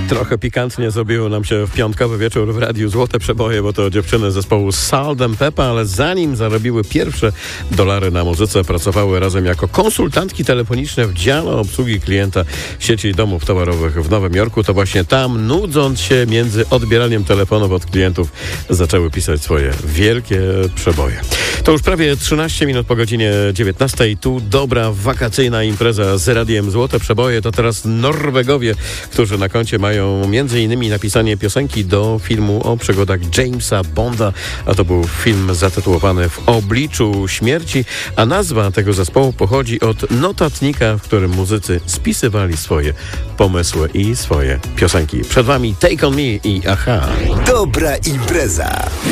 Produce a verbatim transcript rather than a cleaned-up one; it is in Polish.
Trochę pikantnie zrobiło nam się w piątkowy wieczór w Radiu Złote Przeboje, bo to dziewczyny zespołu Salt and Pepper, ale zanim zarobiły pierwsze dolary na muzyce, pracowały razem jako konsultantki telefoniczne w dziale obsługi klienta sieci domów towarowych w Nowym Jorku. To właśnie tam, nudząc się między odbieraniem telefonów od klientów, zaczęły pisać swoje wielkie przeboje. To już prawie trzynaście minut po godzinie dziewiętnastej. Tu dobra wakacyjna impreza z Radiem Złote Przeboje. To teraz Norwegowie, którzy na koncie mają między innymi napisanie piosenki do filmu o przygodach Jamesa Bonda, a to był film zatytułowany W obliczu śmierci, a nazwa tego zespołu pochodzi od notatnika, w którym muzycy spisywali swoje pomysły i swoje piosenki. Przed wami Take On Me i Aha. Dobra impreza.